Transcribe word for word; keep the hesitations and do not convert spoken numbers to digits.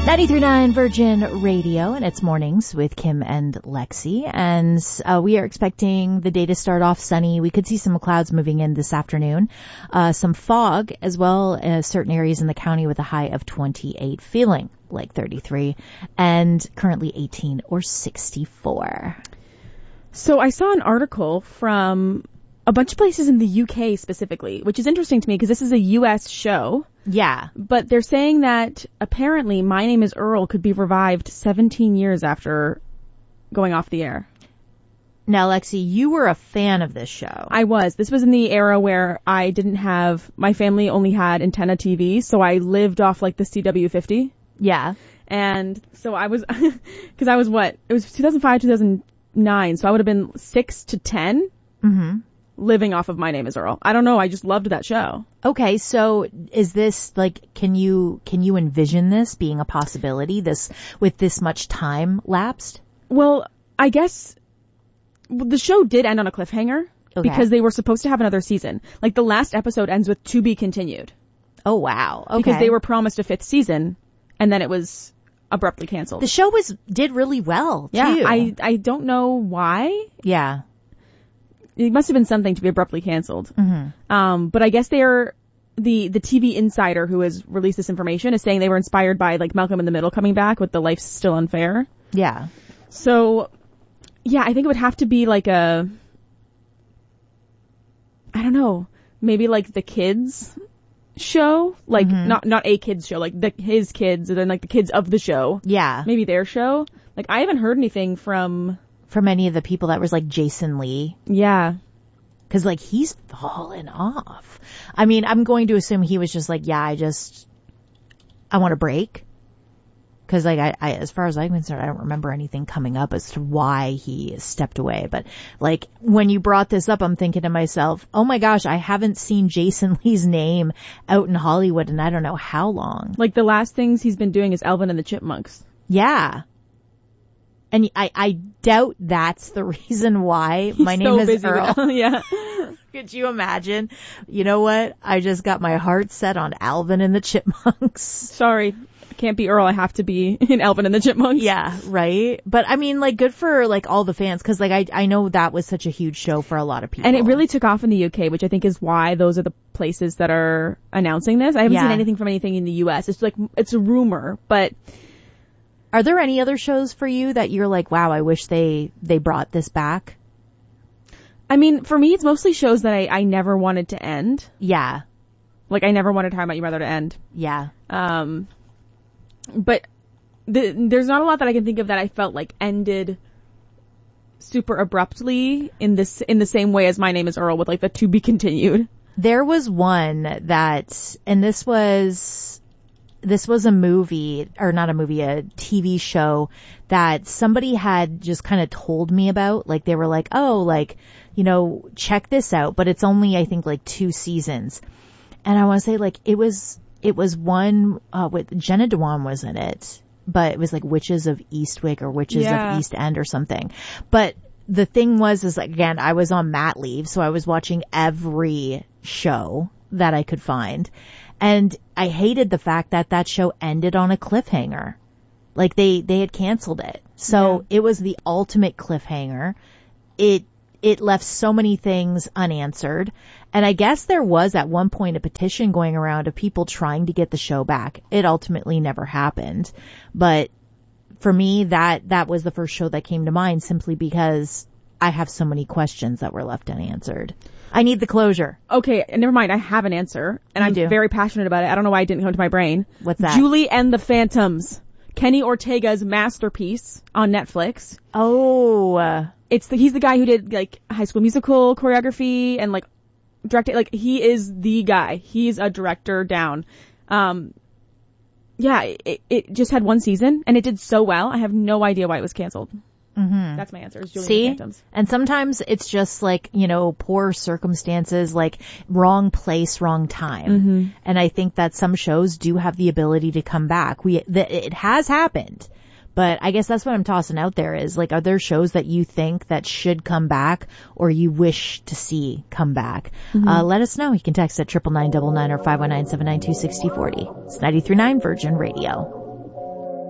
ninety-three point nine Virgin Radio, and it's Mornings with Kim and Lexi. And uh, we are expecting the day to start off sunny. We could see some clouds moving in this afternoon. Uh, some fog, as well as certain areas in the county with a high of twenty-eight, feeling like thirty-three, and currently eighteen or sixty-four. So I saw an article from a bunch of places in the U K specifically, which is interesting to me because this is a U S show. Yeah. But they're saying that apparently My Name is Earl could be revived seventeen years after going off the air. Now, Lexi, you were a fan of this show. I was. This was in the era where I didn't have, my family only had antenna T V, so I lived off like the C W fifty. Yeah. And so I was, because I was what? It was two thousand five, two thousand nine, so I would have been six to ten. Mm-hmm. Living off of My Name is Earl. I don't know. I just loved that show. Okay, so is this like, can you can you envision this being a possibility? This with this much time lapsed? Well, I guess the show did end on a cliffhanger Okay. because they were supposed to have another season. Like the last episode ends with "to be continued." Oh wow! Okay. Because they were promised a fifth season, and then it was abruptly canceled. The show was did really well yeah, too. I I don't know why. Yeah. It must have been something to be abruptly canceled. Mm-hmm. Um, but I guess they're, the, the T V insider who has released this information is saying they were inspired by like Malcolm in the Middle coming back with the Life's Still Unfair. Yeah. So, yeah, I think it would have to be like a, I don't know, maybe like the kids show, like Mm-hmm. not, not a kids show, like the, his kids and then like the kids of the show. Yeah. Maybe their show. Like I haven't heard anything from, From any of the people that was like Jason Lee. yeah. Cause like he's fallen off. I mean, I'm going to assume he was just like, yeah, I just, I want a break. Cause like I, I, as far as I'm concerned, I don't remember anything coming up as to why he stepped away. But like when you brought this up, I'm thinking to myself, oh my gosh, I haven't seen Jason Lee's name out in Hollywood in I don't know how long. Like the last things he's been doing is Alvin and the Chipmunks. Yeah. And I, I doubt that's the reason why He's my name so is busy Earl. with- yeah. Could you imagine? You know what? I just got my heart set on Alvin and the Chipmunks. Sorry. I can't be Earl. I have to be in Alvin and the Chipmunks. Yeah, right? But I mean, like, good for, like, all the fans, because, like, I, I know that was such a huge show for a lot of people. And it really took off in the U K, which I think is why those are the places that are announcing this. I haven't Yeah. seen anything from anything in the U S. It's like, it's a rumor, but Are there any other shows for you that you're like, wow, I wish they, they brought this back? I mean, for me, it's mostly shows that I, I never wanted to end. Yeah. Like, I never wanted How I Met Your Mother to end. Yeah. Um, but the, there's not a lot that I can think of that I felt like ended super abruptly in this, in the same way as My Name is Earl with like the to be continued. There was one that, and this was, this was a movie, or not a movie, a T V show that somebody had just kind of told me about. Like they were like, oh, like, you know, check this out, but it's only, I think, like two seasons. And I want to say like it was, it was one, uh, with Jenna Dewan was in it, but it was like Witches of Eastwick or Witches Yeah. of East End or something. But the thing was, is like, again, I was on mat leave, so I was watching every show that I could find. And I hated the fact that that show ended on a cliffhanger. Like they, they had canceled it. So Yeah. it was the ultimate cliffhanger. It, it left so many things unanswered. And I guess there was at one point a petition going around of people trying to get the show back. It ultimately never happened. But for me, that, that was the first show that came to mind simply because I have so many questions that were left unanswered. I need the closure. Okay, never mind. I have an answer, and You I'm do. very passionate about it. I don't know why it didn't come to my brain. What's that? Julie and the Phantoms. Kenny Ortega's masterpiece on Netflix. Oh, uh, It's the, he's the guy who did like High School Musical choreography and like directed, like he is the guy. He's a director down. Um, yeah, it, it just had one season and it did so well. I have no idea why it was canceled. Mm-hmm. That's my answer. Is Julie see? and the Phantoms. And sometimes it's just like, you know, poor circumstances, like wrong place, wrong time. Mm-hmm. And I think that some shows do have the ability to come back. We, th- it has happened. But I guess that's what I'm tossing out there is like, are there shows that you think that should come back or you wish to see come back? Mm-hmm. Uh, let us know. You can text at triple nine double nine or five one nine seven nine two six zero four zero. It's ninety-three point nine Virgin Radio.